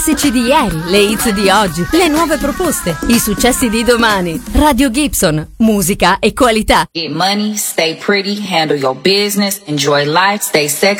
classici di ieri, le hits di oggi, le nuove proposte, i successi di domani. Radio Gibson, musica e qualità. Get money, stay pretty, handle your business, enjoy life, stay sexy.